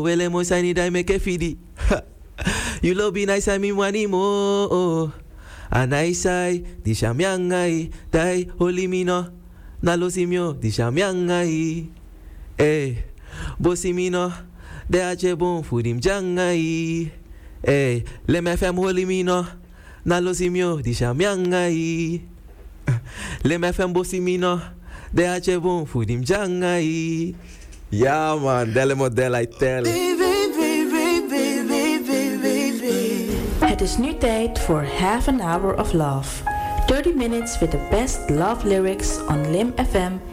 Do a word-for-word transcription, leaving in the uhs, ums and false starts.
Wele mo sani dai me ke fidi. You lo be nice mi wani mo. Anaisai di shamyangai dai holimino. Na lo simio di shamyangai. Eh, bosimino de ache bon fudim jangai. Eh, le me fem holimino. Na lo simio di shamyangai. Le me fem bosimino de ache bon fudim jangai. Ja man, delle model I tell. Het is nu tijd voor Half an Hour of Love. thirty minutes with the best love lyrics on Lim F M